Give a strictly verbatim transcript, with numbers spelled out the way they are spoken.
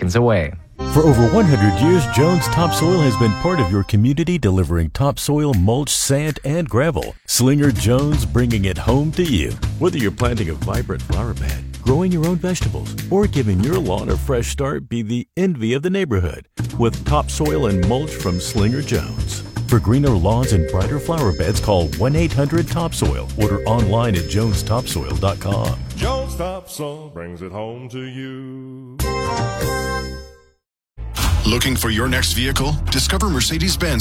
seconds away. For over one hundred years, Jones Topsoil has been part of your community, delivering topsoil, mulch, sand, and gravel. Slinger Jones, bringing it home to you. Whether you're planting a vibrant flower bed, growing your own vegetables, or giving your lawn a fresh start, be the envy of the neighborhood with topsoil and mulch from Slinger Jones. For greener lawns and brighter flower beds, call one eight hundred topsoil. Order online at jones topsoil dot com. Jones Topsoil brings it home to you. Looking for your next vehicle? Discover Mercedes-Benz